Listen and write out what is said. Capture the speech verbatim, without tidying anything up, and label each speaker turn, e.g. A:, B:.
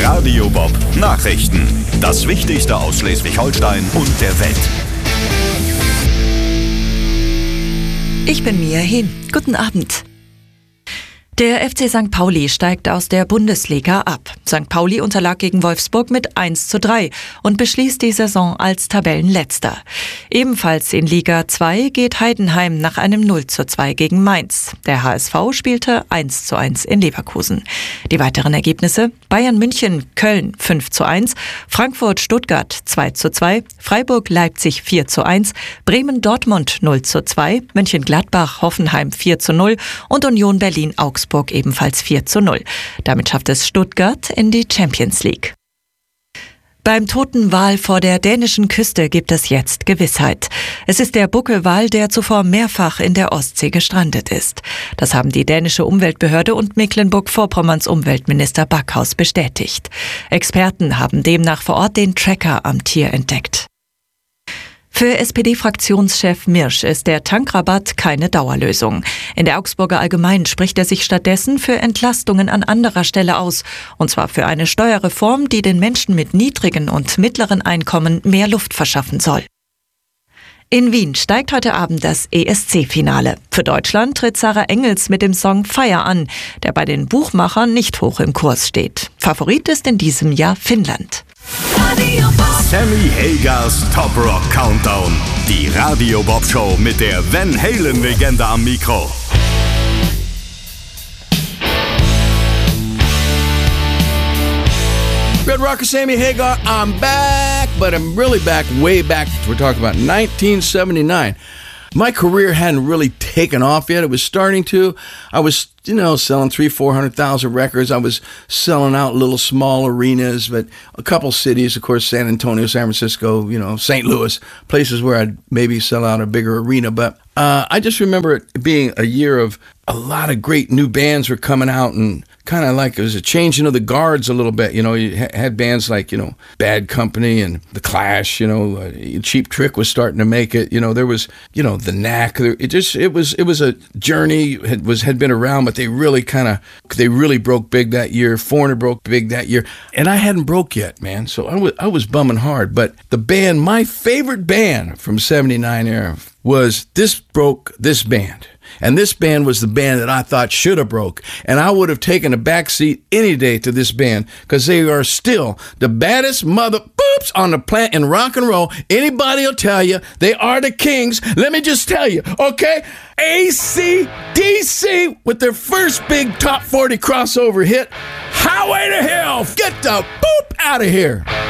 A: Radio Bob Nachrichten. Das Wichtigste aus Schleswig-Holstein und der Welt.
B: Ich bin Mia Hehn. Guten Abend. Der F C Sankt Pauli steigt aus der Bundesliga ab. Sankt Pauli unterlag gegen Wolfsburg mit eins zu drei und beschließt die Saison als Tabellenletzter. Ebenfalls in Liga zwei geht Heidenheim nach einem null zu zwei gegen Mainz. Der H S V spielte eins zu eins in Leverkusen. Die weiteren Ergebnisse: Bayern München Köln fünf zu eins, Frankfurt Stuttgart zwei zu zwei, Freiburg Leipzig vier zu eins, Bremen Dortmund null zu zwei, Mönchengladbach Hoffenheim vier zu null und Union Berlin Augsburg ebenfalls vier zu null. Damit schafft es Stuttgart in die Champions League. Beim toten Wal vor der dänischen Küste gibt es jetzt Gewissheit. Es ist der Buckelwal, der zuvor mehrfach in der Ostsee gestrandet ist. Das haben die dänische Umweltbehörde und Mecklenburg-Vorpommerns Umweltminister Backhaus bestätigt. Experten haben demnach vor Ort den Tracker am Tier entdeckt. Für S P D-Fraktionschef Mirsch ist der Tankrabatt keine Dauerlösung. In der Augsburger Allgemeinen spricht er sich stattdessen für Entlastungen an anderer Stelle aus. Und zwar für eine Steuerreform, die den Menschen mit niedrigen und mittleren Einkommen mehr Luft verschaffen soll. In Wien steigt heute Abend das E S C-Finale. Für Deutschland tritt Sarah Engels mit dem Song Fire an, der bei den Buchmachern nicht hoch im Kurs steht. Favorit ist in diesem Jahr Finnland.
A: Sammy Hagers Top Rock Countdown. Die Radio Bob Show mit der Van Halen Legende am Mikro.
C: Red Rocker Sammy Hagar, I'm back, but I'm really back, way back. We're talking about nineteen seventy-nine. My career hadn't really taken off yet. It was starting to. I was, you know, selling three, four hundred thousand records. I was selling out little small arenas, but a couple cities, of course, San Antonio, San Francisco, you know, Saint Louis, places where I'd maybe sell out a bigger arena. But uh, I just remember it being a year of a lot of great new bands were coming out, and kind of like it was a changing of the guards a little bit. You know, you ha- had bands like, you know, Bad Company and The Clash, you know, uh, Cheap Trick was starting to make it. You know, there was, you know, The Knack. It just, it was, it was a journey, had, was, had been around, but they really kind of, they really broke big that year. Foreigner broke big that year. And I hadn't broke yet, man. So I was, I was bumming hard. But the band, my favorite band from seventy-nine era was this broke this band. And this band was the band that I thought should have broke. And I would have taken a backseat any day to this band because they are still the baddest mother boops on the planet in rock and roll. Anybody will tell you they are the kings. Let me just tell you, okay? A C D C with their first big top forty crossover hit, Highway to Hell. Get the boop out of here.